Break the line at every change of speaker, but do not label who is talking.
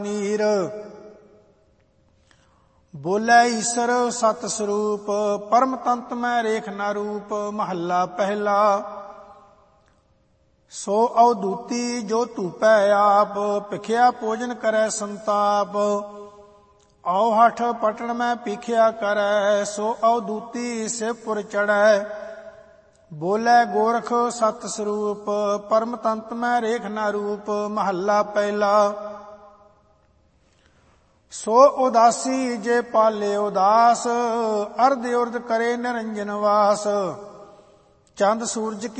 ਨੀਰ। ਬੋਲੇ ਈਸਰ ਸਤ ਸਰੂਪ, ਪਰਮ ਤੰਤ ਮੈਂ ਰੇਖ ਨਾ ਰੂਪ। ਮਹੱਲਾ ਪਹਿਲਾ। ਸੋ ਅਵਧੂਤੀ ਜੋ ਧੂਪੈ ਆਪ, ਭਿਖਿਆ ਭੋਜਨ ਕਰੈ ਸੰਤਾਪ। ਔ ਹਠ ਪਟਣ ਮੈਂ ਭੀਖਿਆ ਕਰੈ, ਸੋ ਅਵਧੂਤੀ ਸਿਵਪੁਰ ਚੜ੍ਹੈ। ਬੋਲੇ ਗੋਰਖ ਸਤ ਸਰੂਪ, ਪਰਮ ਤੰਤ ਮੈਂ ਰੇਖ ਨਾ ਰੂਪ। ਮਹੱਲਾ ਪਹਿਲਾ। ਸੋ ਉਦਾਸੀ ਜੇ ਪਾਲੇ ਉਦਾਸ, ਅਰਧ ਉਰਧ ਕਰੇ ਨਿਰੰਜਨ ਵਾਸ। ਚੰਦ ਸੂਰਜ